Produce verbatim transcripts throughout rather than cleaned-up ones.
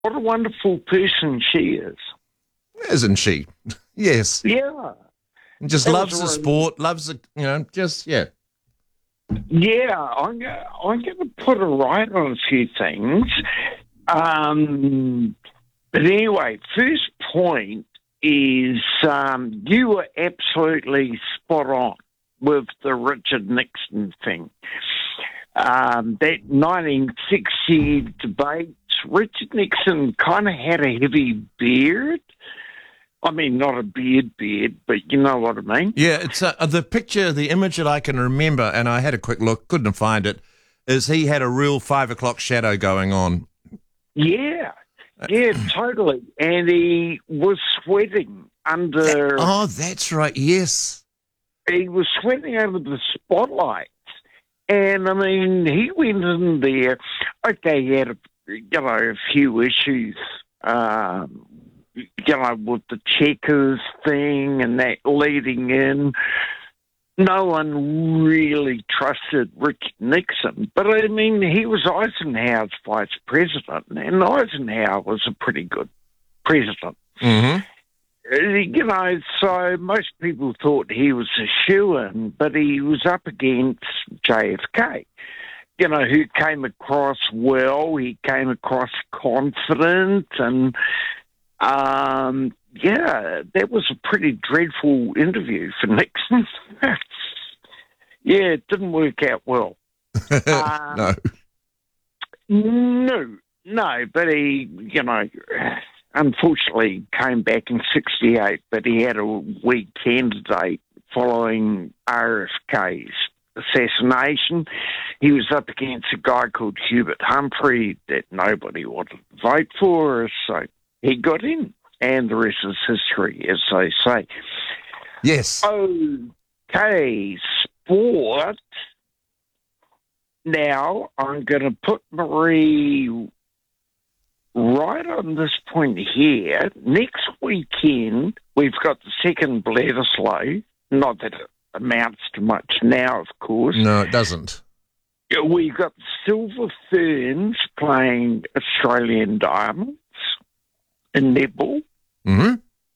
What a wonderful person she is. Isn't she? Yes. Yeah. And just That loves was the really- sport, loves the, you know, just, yeah. Yeah, I'm going I'm to put her right on a few things. Um, but anyway, first point is um, you were absolutely spot on with the Richard Nixon thing. Um, that nineteen sixty debate, Richard Nixon kind of had a heavy beard. I mean, not a beard beard, but you know what I mean. Yeah, it's uh, the picture, the image that I can remember, and I had a quick look, couldn't find it, is he had a real five o'clock shadow going on. Yeah, yeah, totally. And he was sweating under... Oh, that's right, yes. He was sweating under the spotlights. And, I mean, he went in there. Okay, he had, a, you know, a few issues, um, you know, with the checkers thing and that leading in. No one really trusted Richard Nixon. But, I mean, he was Eisenhower's vice president, and Eisenhower was a pretty good president. Mm-hmm. You know, so most people thought he was a shoo-in, but he was up against J F K, you know, who came across well, he came across confident, and, um, yeah, that was a pretty dreadful interview for Nixon. Yeah, it didn't work out well. Um, No. No, no, but he, you know, unfortunately came back in sixty-eight, but he had a weak candidate following R F K's assassination. He was up against a guy called Hubert Humphrey that nobody wanted to vote for, so he got in, and the rest is history, as they say. Yes. Okay, sport. Now, I'm going to put Marie right on this point here. Next weekend, we've got the second Bledisloe. Not that it amounts to much now, of course. No, it doesn't. We've got the Silver Ferns playing Australian Diamonds in netball. Mm-hmm.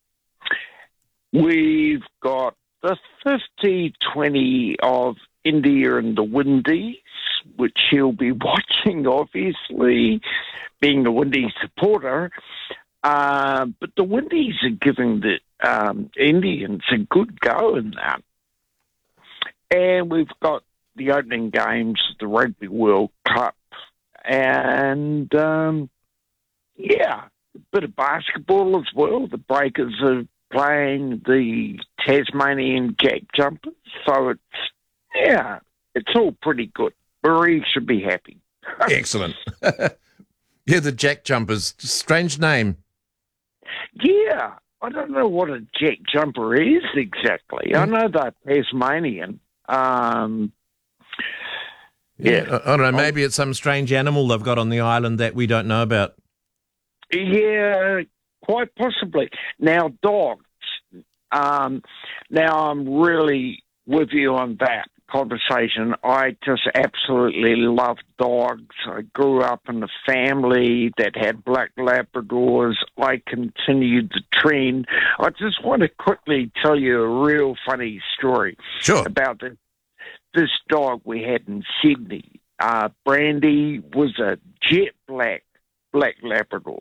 We've got the fifty twenty of India and the Windies, which he'll be watching, obviously, being a Windies supporter. Uh, but the Windies are giving the um, Indians a good go in that. And we've got the opening games of the Rugby World Cup. And, um, yeah, a bit of basketball as well. The Breakers are playing the Tasmanian Jack Jumpers. So it's, yeah, it's all pretty good. Marie should be happy. Excellent. Yeah, the Jack Jumpers. Strange name. Yeah, I don't know what a Jack Jumper is exactly. Mm. I know they're Tasmanian. Um, yeah, yeah. I, I don't know. Maybe it's some strange animal they've got on the island that we don't know about. Yeah, quite possibly. Now, dogs. Um, now, I'm really with you on that conversation. I just absolutely love dogs. I grew up in a family that had black Labradors. I continued the trend. I just want to quickly tell you a real funny story sure. about the, this dog we had in Sydney. Uh, Brandy was a jet black black Labrador.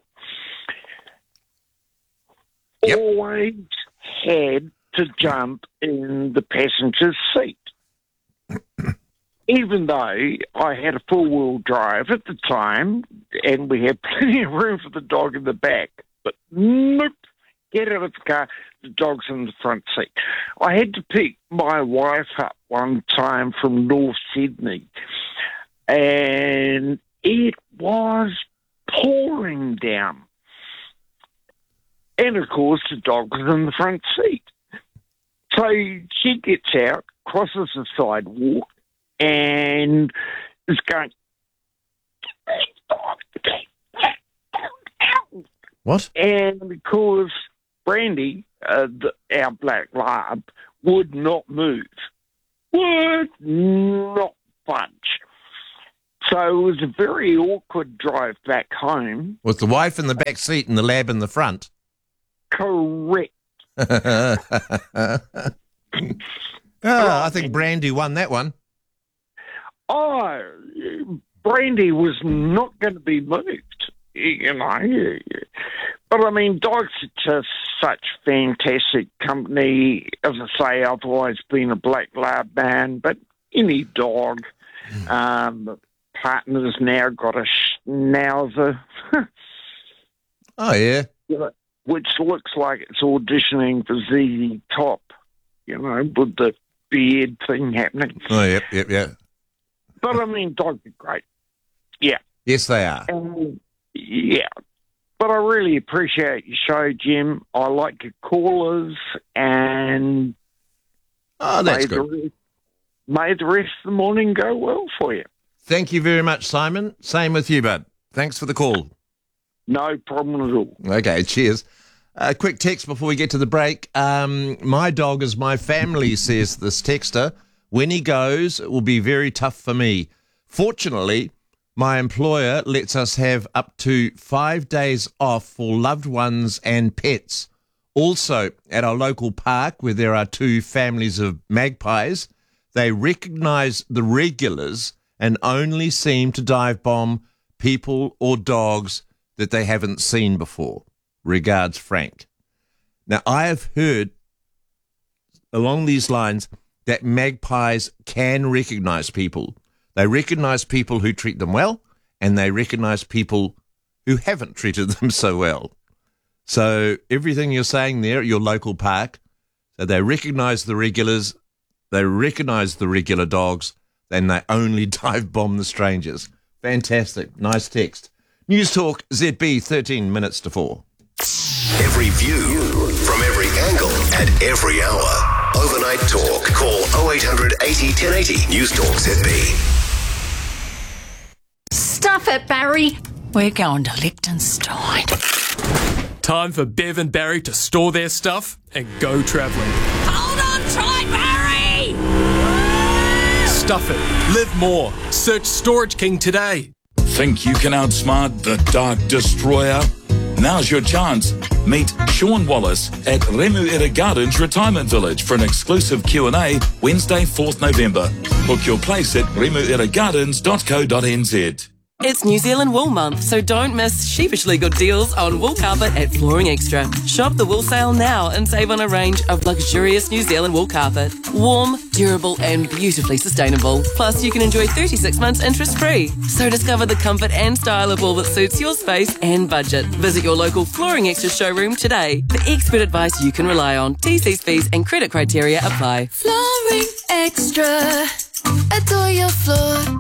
Yep. Always had to jump in the passenger's seat. Even though I had a four-wheel drive at the time and we had plenty of room for the dog in the back, but nope, get out of the car, the dog's in the front seat. I had to pick my wife up one time from North Sydney, and it was pouring down. And, of course, the dog was in the front seat. So she gets out, crosses the sidewalk, and is going... What? And, of course, Brandy, uh, the, our black lab, would not move. Would not budge. So it was a very awkward drive back home. With the wife in the back seat and the lab in the front. Correct. Oh, I think Brandy won that one. Oh, Brandy was not going to be moved, you know. But, I mean, dogs are just such fantastic company. As I say, I've always been a black lab man, but any dog. Um, partner's now got a schnauzer. Oh, yeah. Which looks like it's auditioning for Z Z Top, you know, with the beard thing happening. Oh, yep, yep, yep. But, I mean, dogs are great. Yeah. Yes, they are. Um, yeah. But I really appreciate your show, Jim. I like your callers, and Oh, that's may the, good. rest, may the rest of the morning go well for you. Thank you very much, Simon. Same with you, bud. Thanks for the call. No problem at all. Okay, cheers. A quick text before we get to the break. Um, my dog is my family, says this texter. When he goes, it will be very tough for me. Fortunately, my employer lets us have up to five days off for loved ones and pets. Also, at our local park, where there are two families of magpies, they recognise the regulars and only seem to dive bomb people or dogs that they haven't seen before. Regards, Frank. Now, I have heard along these lines that magpies can recognise people. They recognise people who treat them well, and they recognise people who haven't treated them so well. So everything you're saying there at your local park, so they recognise the regulars, they recognise the regular dogs, then they only dive bomb the strangers. Fantastic. Nice text. News Talk Z B, thirteen minutes to four. Every view from every angle at every hour. Overnight Talk. Call oh eight hundred eighty ten eighty. News Talk Z B. Stuff it, Barry. We're going to Liechtenstein. Time for Bev and Barry to store their stuff and go travelling. Hold on tight, Barry! Stuff it. Live more. Search Storage King today. Think you can outsmart the Dark Destroyer? Now's your chance. Meet Sean Wallace at Remuera Gardens Retirement Village for an exclusive Q and A Wednesday, fourth November. Book your place at remuera gardens dot co dot n z. It's New Zealand Wool Month, so don't miss sheepishly good deals on wool carpet at Flooring Extra. Shop the wool sale now and save on a range of luxurious New Zealand wool carpet. Warm, durable and beautifully sustainable. Plus, you can enjoy thirty-six months interest-free. So discover the comfort and style of wool that suits your space and budget. Visit your local Flooring Extra showroom today for expert advice you can rely on. T Cs, fees and credit criteria apply. Flooring Extra. Adore your floor.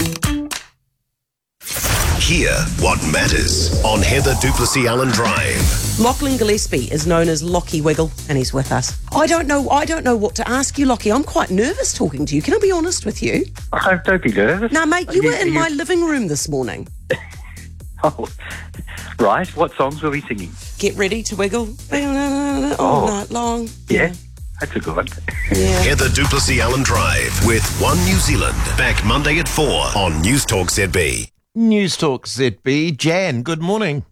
Hear what matters on Heather Duplessis Allen Drive. Lachlan Gillespie is known as Lockie Wiggle, and he's with us. I don't know. I don't know what to ask you, Lockie. I'm quite nervous talking to you. Can I be honest with you? Oh, don't be nervous. Now, mate, you, you were in you... my living room this morning. Oh, right. What songs were we singing? Get ready to wiggle all oh, night long. Yeah. yeah. That's a good one. Yeah. Heather Duplessis Allen Drive with One New Zealand. Back Monday at four on News Talk Z B. News Talk Z B. Jan, good morning.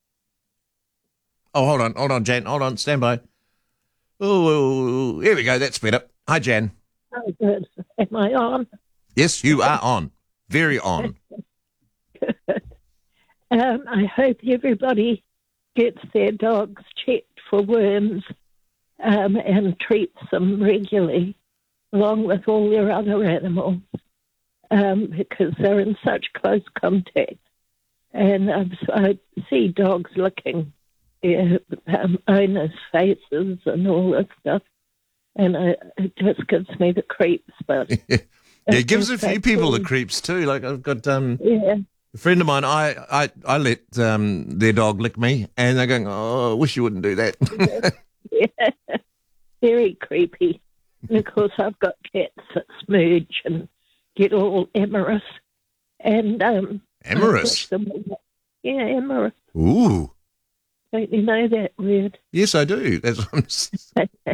Oh, hold on, hold on, Jan. Hold on, stand by. Oh, here we go. That's better. Hi, Jan. Oh, good. Am I on? Yes, you are on. Very on. Good. Um, I hope everybody gets their dogs checked for worms um, and treats them regularly, along with all their other animals. Um, because they're in such close contact. And um, so I see dogs licking their um, owners' faces and all this stuff. And I, it just gives me the creeps. But yeah, it gives a few people the creeps too. Like I've got um, yeah. a friend of mine, I, I, I let um, their dog lick me, and they're going, oh, I wish you wouldn't do that. Yeah, very creepy. And of course, I've got cats that smooch and get all amorous. And, um... Amorous? Yeah, amorous. Ooh. Don't you know that word? Yes, I do. That's what I'm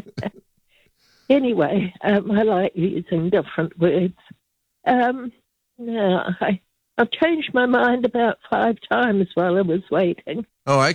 Anyway, um, I like using different words. Um, no, I, I've changed my mind about five times while I was waiting. Oh,